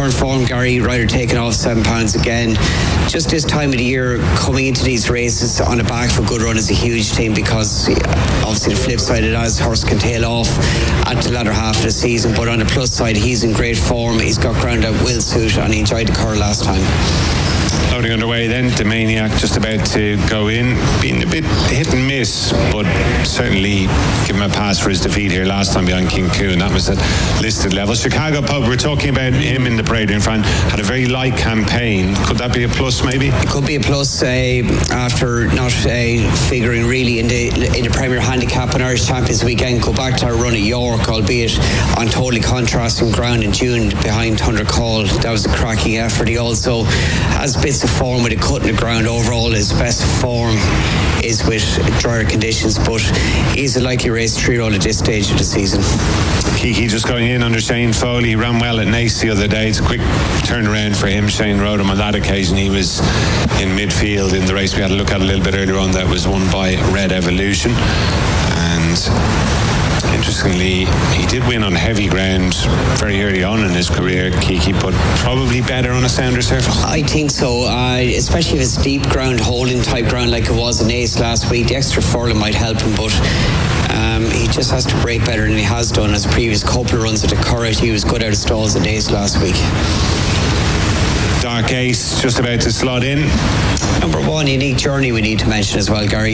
return form. Gary Ryder taking off £7 again. Just this time of the year, coming into these races on the back of a good run is a huge thing, because obviously the flip side of that is horse can tail off at the latter half of the season, but on the plus side, he's in great form. He's got ground that will suit, and he enjoyed the curl last time. Loading underway then, the Maniac just about to go in, being a bit hit and miss, but certainly give him a pass for his defeat here last time behind King Koo, and that was at listed level. Chicago Pub, we're talking about him in the parade in front, had a very light campaign. Could that be a plus maybe? It could be a plus after not figuring really in the Premier Handicap and Irish Champions weekend. Go back to our run at York, albeit on totally contrasting ground in June behind Thunder Call. That was a cracking effort. He also has bits of form with a cut in the ground. Overall, his best form is with drier conditions, but he's a likely race 3-year-old at this stage of the season. Kiki just going in under Shane Foley. He ran well at Naas the other day. It's a quick turnaround for him. Shane rode him on that occasion. He was in midfield in the race we had a look at a little bit earlier on that was won by Red Evolution. And interestingly, he did win on heavy ground very early on in his career, Kiki, but probably better on a sounder surface. I think so, especially if it's deep ground, holding type ground like it was in Naas last week. The extra furlong might help him, but he just has to break better than he has done. His previous couple of runs at the Curragh, he was good out of stalls at Naas last week. Dark Ace just about to slot in. Number one, Unique Journey we need to mention as well, Gary.